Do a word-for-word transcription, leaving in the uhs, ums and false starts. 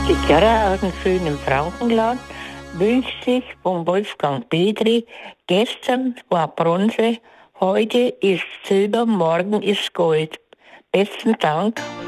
Die Chiara aus dem schönen Frankenland wünscht sich von Wolfgang Petri: Gestern war Bronze, heute ist Silber, morgen ist Gold. Besten Dank